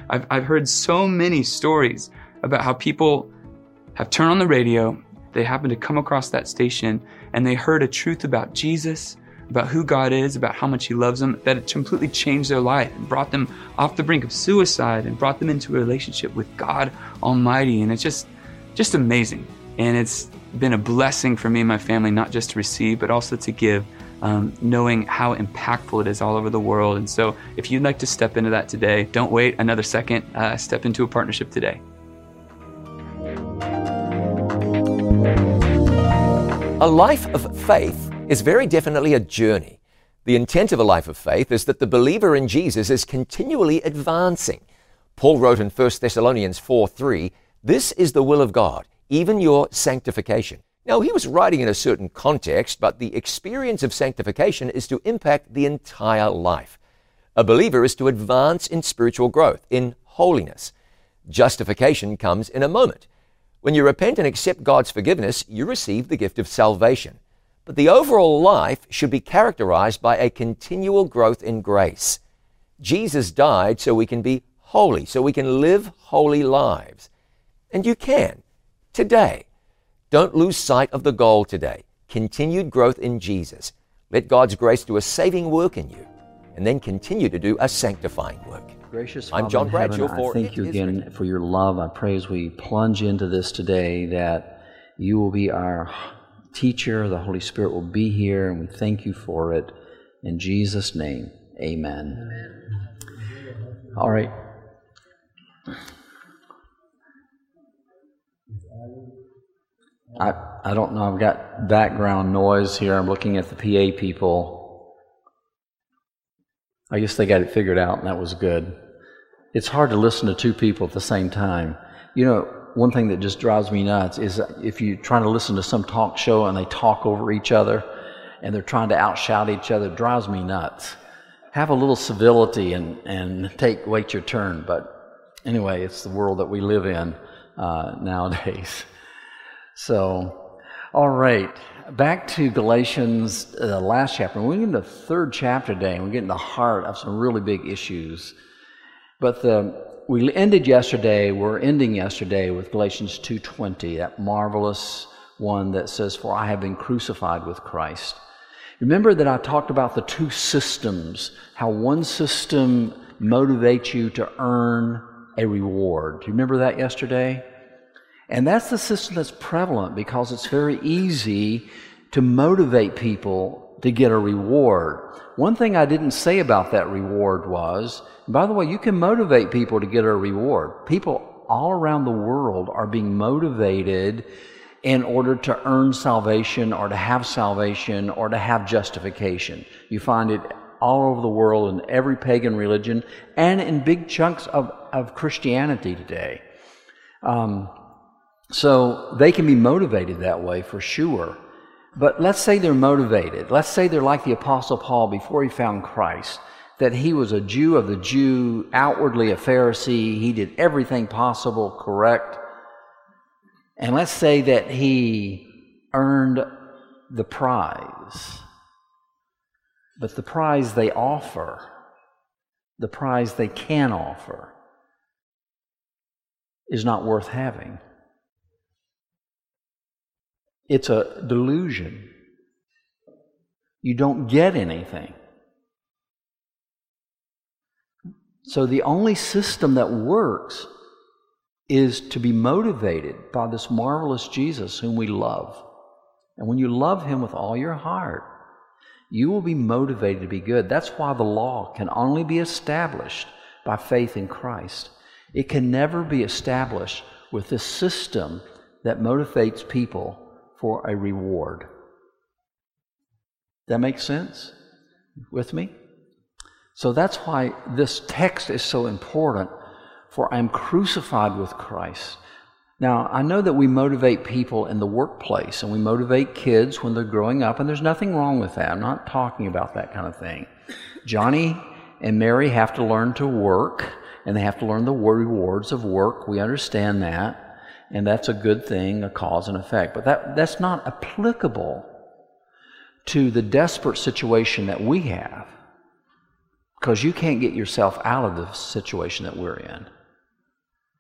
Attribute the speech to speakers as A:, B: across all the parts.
A: I've heard so many stories about how people have turned on the radio, they happen to come across that station, and they heard a truth about Jesus, about who God is, about how much He loves them, that it completely changed their life and brought them off the brink of suicide and brought them into a relationship with God Almighty. And it's just amazing. And it's been a blessing for me and my family, not just to receive, but also to give, knowing how impactful it is all over the world. And so if you'd like to step into that today, don't wait another second. Step into a partnership today.
B: A life of faith is very definitely a journey. The intent of a life of faith is that the believer in Jesus is continually advancing. Paul wrote in 1 Thessalonians 4:3, "This is the will of God, even your sanctification." Now, he was writing in a certain context, but the experience of sanctification is to impact the entire life. A believer is to advance in spiritual growth, in holiness. Justification comes in a moment. When you repent and accept God's forgiveness, you receive the gift of salvation. But the overall life should be characterized by a continual growth in grace. Jesus died so we can be holy, so we can live holy lives. And you can, today. Don't lose sight of the goal today. Continued growth in Jesus. Let God's grace do a saving work in you, and then continue to do a sanctifying work.
C: Gracious
B: I'm
C: Father
B: John
C: in heaven,
B: Bradshaw.
C: I thank you again for your love. I pray as we plunge into this today that you will be our teacher, the Holy Spirit will be here, and we thank you for it. In Jesus' name, amen. All right. I don't know, I've got background noise here. I'm looking at the PA people. I guess they got it figured out, and that was good. It's hard to listen to two people at the same time. You know, one thing that just drives me nuts is if you're trying to listen to some talk show and they talk over each other and they're trying to outshout each other, it drives me nuts. Have a little civility and wait your turn. But anyway, it's the world that we live in nowadays. So, all right, back to Galatians, the last chapter. We're in the third chapter today, and we're getting the heart of some really big issues. But we're ending yesterday with Galatians 2:20, that marvelous one that says, "For I have been crucified with Christ." Remember that I talked about the two systems, how one system motivates you to earn a reward. Do you remember that yesterday? And that's the system that's prevalent because it's very easy to motivate people to get a reward. One thing I didn't say about that reward was, by the way, you can motivate people to get a reward. People all around the world are being motivated in order to earn salvation or to have justification. You find it all over the world in every pagan religion and in big chunks of Christianity today. So they can be motivated that way for sure. But let's say they're motivated. Let's say they're like the Apostle Paul before he found Christ, that he was a Jew of the Jew, outwardly a Pharisee. He did everything possible correct. And let's say that he earned the prize. But the prize they offer, the prize they can offer, is not worth having. It's a delusion. You don't get anything. So the only system that works is to be motivated by this marvelous Jesus whom we love. And when you love Him with all your heart, you will be motivated to be good. That's why the law can only be established by faith in Christ. It can never be established with this system that motivates people for a reward. That makes sense? With me? So that's why this text is so important, for I am crucified with Christ. Now, I know that we motivate people in the workplace, and we motivate kids when they're growing up, and there's nothing wrong with that. I'm not talking about that kind of thing. Johnny and Mary have to learn to work, and they have to learn the rewards of work. We understand that. And that's a good thing, a cause and effect. But that's not applicable to the desperate situation that we have, because you can't get yourself out of the situation that we're in.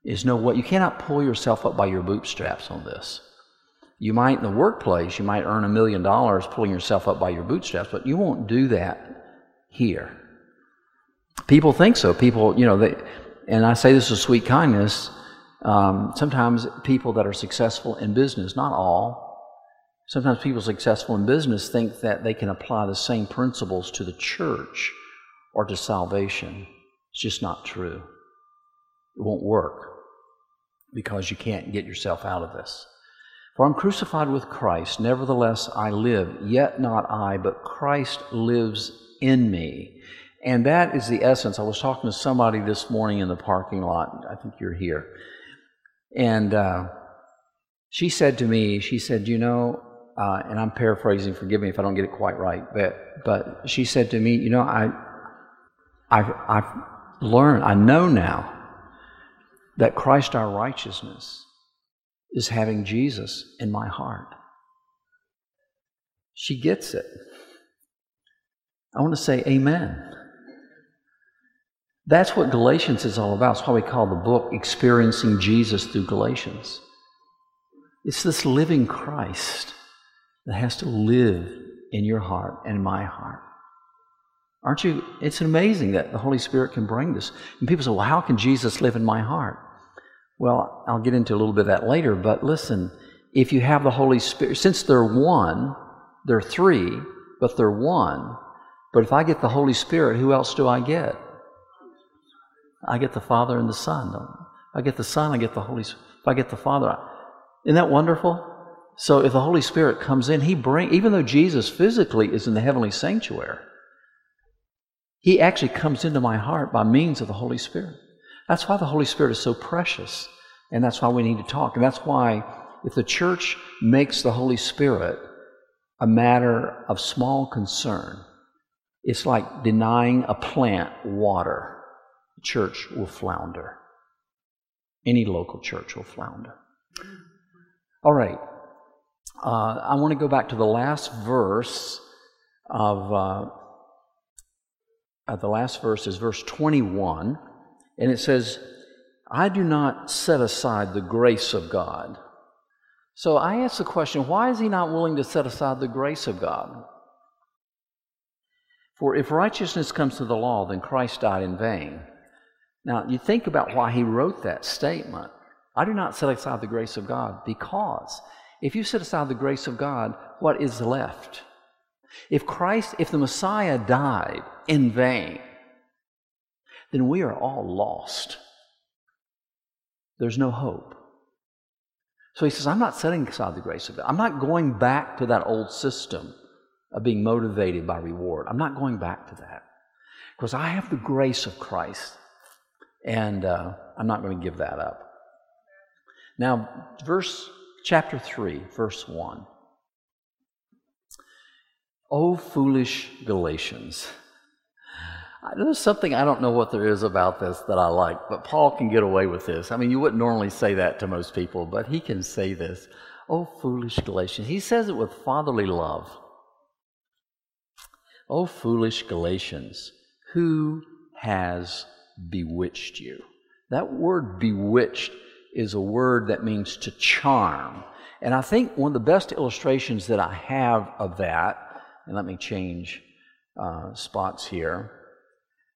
C: is know what you cannot pull yourself up by your bootstraps on this. You might in the workplace, you might earn $1 million pulling yourself up by your bootstraps, but you won't do that here. People think so. People, and I say this with sweet kindness, sometimes people that are successful in business, not all, sometimes people successful in business think that they can apply the same principles to the church or to salvation. It's just not true. It won't work because you can't get yourself out of this. For I'm crucified with Christ, nevertheless I live, yet not I, but Christ lives in me. And that is the essence. I was talking to somebody this morning in the parking lot. I think you're here. And she said to me, and I'm paraphrasing, forgive me if I don't get it quite right, but she said to me, I've learned, I know now that Christ our righteousness is having Jesus in my heart. She gets it. I want to say amen. That's what Galatians is all about. That's why we call the book Experiencing Jesus through Galatians. It's this living Christ that has to live in your heart and in my heart. Aren't you? It's amazing that the Holy Spirit can bring this. And people say, well, how can Jesus live in my heart? Well, I'll get into a little bit of that later, but listen, if you have the Holy Spirit, since they're one, they're three, but they're one, but if I get the Holy Spirit, who else do I get? I get the Father and the Son. I get the Son, I get the Holy Spirit. If I get the Father, isn't that wonderful? So if the Holy Spirit comes in, even though Jesus physically is in the heavenly sanctuary, He actually comes into my heart by means of the Holy Spirit. That's why the Holy Spirit is so precious, and that's why we need to talk. And that's why if the church makes the Holy Spirit a matter of small concern, it's like denying a plant water. The church will flounder. Any local church will flounder. All right. I want to go back to the last verse of the last verse is verse 21. And it says, I do not set aside the grace of God. So I ask the question, why is he not willing to set aside the grace of God? For if righteousness comes to the law, then Christ died in vain. Now, you think about why he wrote that statement. I do not set aside the grace of God, because if you set aside the grace of God, what is left? If the Messiah died in vain, then we are all lost. There's no hope. So he says, I'm not setting aside the grace of God. I'm not going back to that old system of being motivated by reward. I'm not going back to that. Because I have the grace of Christ, and I'm not going to give that up. Now, chapter 3, verse 1. O foolish Galatians. There's something, I don't know what there is about this that I like, but Paul can get away with this. I mean, you wouldn't normally say that to most people, but he can say this. Oh, foolish Galatians. He says it with fatherly love. Oh, foolish Galatians, who has bewitched you? That word bewitched is a word that means to charm. And I think one of the best illustrations that I have of that, and let me change spots here.